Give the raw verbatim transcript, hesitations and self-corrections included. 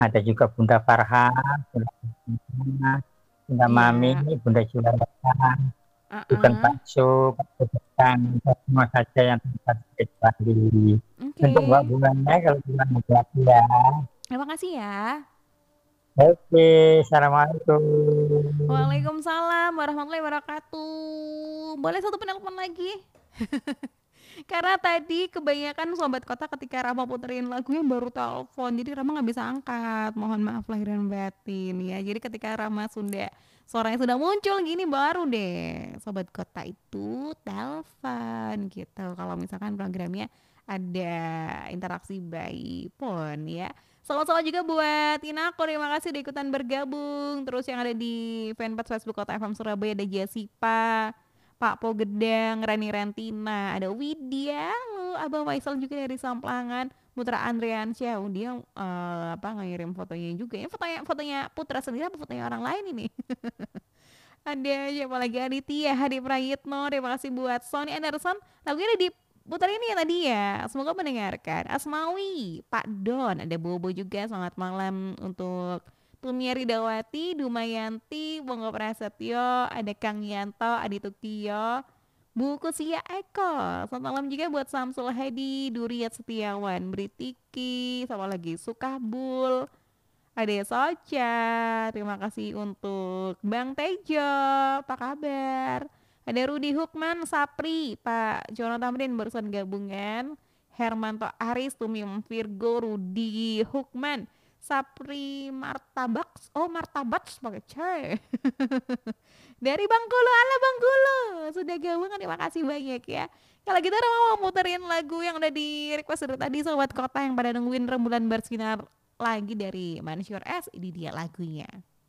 Ada juga Bunda Farhan, Bunda Fatimah, Bunda Mami, Iya. Bunda Juliana, Bukan Heeh. Bakso, Bakso Gedang, semua saja yang tempat di Bali. Untuk Mbak Oke. Bulannya kalau bulan hati ya. Terima kasih ya. Oke, Assalamualaikum. Waalaikumsalam warahmatullahi wabarakatuh. Boleh satu penelpon lagi? Karena tadi kebanyakan sobat kota ketika Rama puterin lagunya baru telepon, jadi Rama nggak bisa angkat. Mohon maaf lahir dan batin ya. Jadi ketika Rama sudah suaranya sudah muncul gini baru deh sobat kota itu telepon gitu. Kalau misalkan programnya ada interaksi by phone ya. Selamat-selamat juga buat Inako, terima kasih udah ikutan bergabung. Terus yang ada di fanpage Facebook Kota F M Surabaya ada Jasipa, Pak Po Gedang, Rani Rentina, ada Widya, lalu Abang Faisal juga dari Samplangan, Putra Andriansyah, oh, dia eh, apa ngirim fotonya juga ya, fotonya fotonya Putra sendiri apa fotonya orang lain ini? Ada siapa lagi Aditya, Hadi Prayitno, terima kasih buat Sony Anderson, lagunya ada di putar ini ya tadi ya, semoga mendengarkan. Asmawi, Pak Don, ada Bobo juga, selamat malam untuk Tumia Ridawati, Dumayanti, Bongo Prasetyo, ada Kang Yanto, Adi Tukio, Buku Sia Eko, selamat malam juga buat Samsul Hedi, Duriat Setiawan, Britiki, sama lagi Sukabul, Ade Socha, terima kasih untuk Bang Tejo, apa kabar? Ada Rudi Hukman, Sapri, Pak Jono Tamrin barusan gabungan, Hermanto Aris, Tumim Virgo, Rudi Hukman, Sapri Martabaks, oh Martabaks pakai C. Dari Bangkulu, ala Bangkulu, sudah gabungan, terima kasih banyak ya. Kalau gitu Rama mau muterin lagu yang udah di request dari tadi sobat kota yang pada nungguin rembulan bersinar lagi dari Mansyur S, ini dia lagunya.